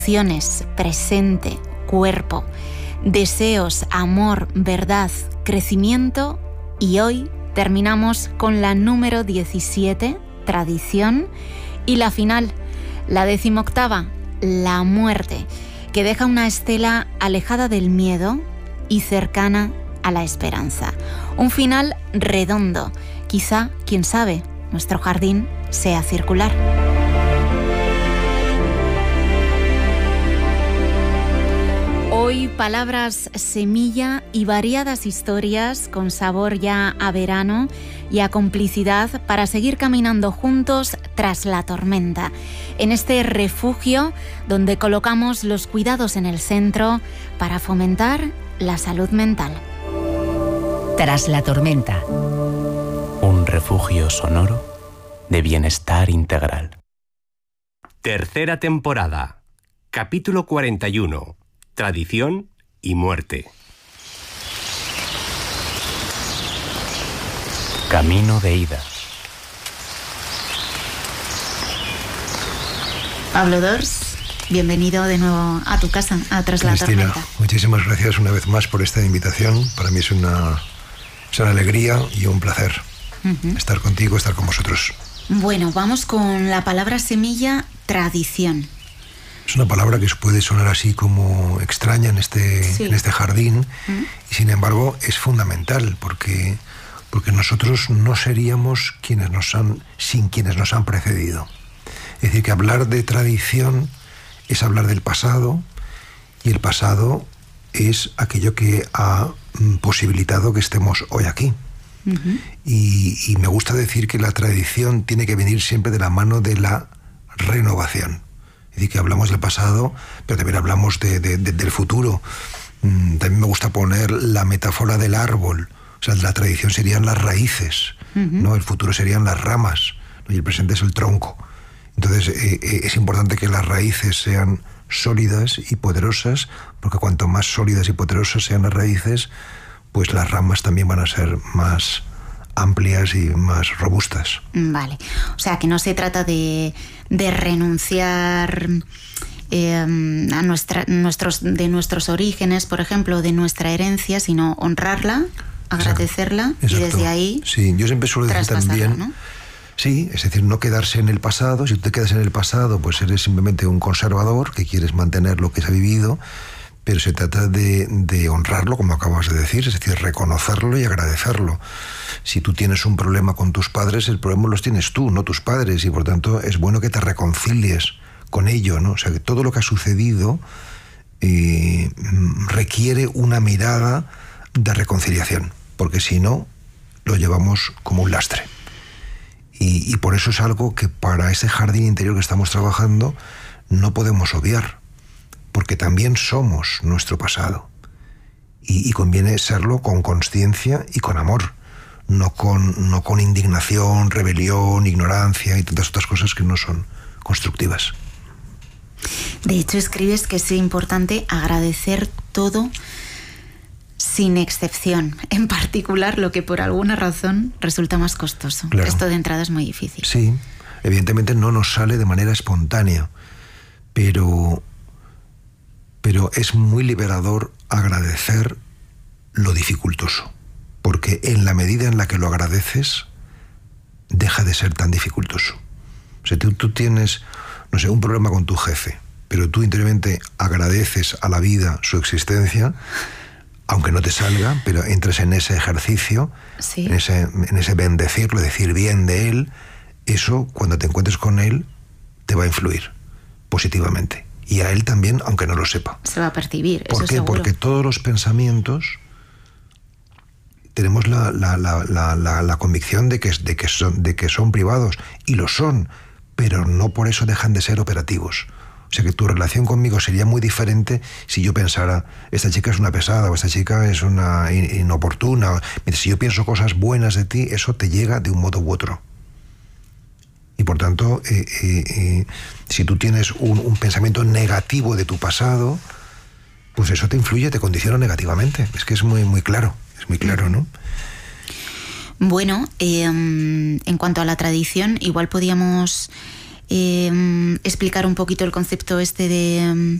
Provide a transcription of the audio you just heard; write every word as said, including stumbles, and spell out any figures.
emociones, presente, cuerpo, deseos, amor, verdad, crecimiento, y hoy terminamos con la número diecisiete, tradición, y la final, la decimoctava, la muerte, que deja una estela alejada del miedo y cercana a la esperanza. Un final redondo, quizá, quién sabe, nuestro jardín sea circular. Hoy palabras semilla y variadas historias con sabor ya a verano y a complicidad para seguir caminando juntos tras la tormenta, en este refugio donde colocamos los cuidados en el centro para fomentar la salud mental. Tras la tormenta. Un refugio sonoro de bienestar integral. Tercera temporada. Capítulo cuarenta y uno. Tradición y muerte. Camino de ida. Pablo Dors, bienvenido de nuevo a tu casa, a Tras la Cristina, tormenta. Muchísimas gracias una vez más por esta invitación. Para mí es una, es una alegría y un placer uh-huh. estar contigo, estar con vosotros. Bueno, vamos con la palabra semilla, tradición. Es una palabra que puede sonar así como extraña en este, sí. en este jardín ¿Mm? y sin embargo es fundamental porque, porque nosotros no seríamos quienes nos han, sin quienes nos han precedido. Es decir, que hablar de tradición es hablar del pasado y el pasado es aquello que ha posibilitado que estemos hoy aquí. Uh-huh. y, y me gusta decir que la tradición tiene que venir siempre de la mano de la renovación. Es decir, que hablamos del pasado, pero también hablamos de, de, de, del futuro. Mm, también me gusta poner la metáfora del árbol. O sea, la tradición serían las raíces, uh-huh. ¿no? El futuro serían las ramas, ¿no? Y el presente es el tronco. Entonces, eh, eh, es importante que las raíces sean sólidas y poderosas, porque cuanto más sólidas y poderosas sean las raíces, pues las ramas también van a ser más amplias y más robustas. Vale, o sea que no se trata de, de renunciar eh, a nuestra, nuestros, de nuestros orígenes, por ejemplo, de nuestra herencia, sino honrarla, agradecerla. Exacto. Y desde ahí sí, yo siempre suelo decir también, ¿no? Sí, es decir, no quedarse en el pasado. Si tú te quedas en el pasado, pues eres simplemente un conservador que quieres mantener lo que se ha vivido, pero se trata de, de honrarlo, como acabas de decir, es decir, reconocerlo y agradecerlo. Si tú tienes un problema con tus padres, el problema los tienes tú, no tus padres, y por tanto es bueno que te reconcilies con ello, ¿no? O sea, que todo lo que ha sucedido eh, requiere una mirada de reconciliación, porque si no, lo llevamos como un lastre. Y, y por eso es algo que para ese jardín interior que estamos trabajando no podemos obviar, porque también somos nuestro pasado. Y, y conviene serlo con consciencia y con amor, no con, no con indignación, rebelión, ignorancia y tantas otras cosas que no son constructivas. De hecho, escribes que es importante agradecer todo sin excepción, en particular lo que por alguna razón resulta más costoso. Claro. Esto de entrada es muy difícil. Sí, evidentemente no nos sale de manera espontánea, pero... Pero es muy liberador agradecer lo dificultoso, porque en la medida en la que lo agradeces, deja de ser tan dificultoso. O sea, tú, tú tienes, no sé, un problema con tu jefe, pero tú interiormente agradeces a la vida su existencia, aunque no te salga, pero entras en ese ejercicio, sí. en, ese, en ese bendecirlo, decir bien de él, eso, cuando te encuentres con él, te va a influir positivamente. Y a él también, aunque no lo sepa. Se va a percibir, ¿Por eso qué? seguro. Porque todos los pensamientos tenemos la, la, la, la, la, la convicción de que, de, que son, de que son privados, y lo son, pero no por eso dejan de ser operativos. O sea que tu relación conmigo sería muy diferente si yo pensara, esta chica es una pesada, o esta chica es una inoportuna. Si yo pienso cosas buenas de ti, eso te llega de un modo u otro. Y por tanto, eh, eh, eh, si tú tienes un, un pensamiento negativo de tu pasado, pues eso te influye, te condiciona negativamente. Es que es muy, muy claro, es muy claro, ¿no? Bueno, eh, en cuanto a la tradición, igual podíamos eh, explicar un poquito el concepto este de,